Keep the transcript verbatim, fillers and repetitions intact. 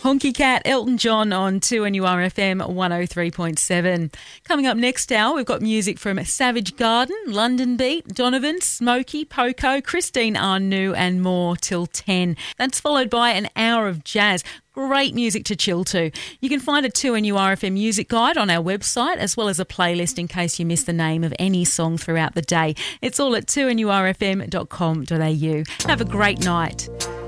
Honky Cat, Elton John on two N U R F M one oh three point seven. Coming up next hour, we've got music from Savage Garden, London Beat, Donovan, Smokey, Poco, Christine Arnoux and more till ten. That's followed by an hour of jazz. Great music to chill to. You can find a two N U R F M music guide on our website, as well as a playlist in case you miss the name of any song throughout the day. It's all at two N U R F M dot com dot a u. Have a great night.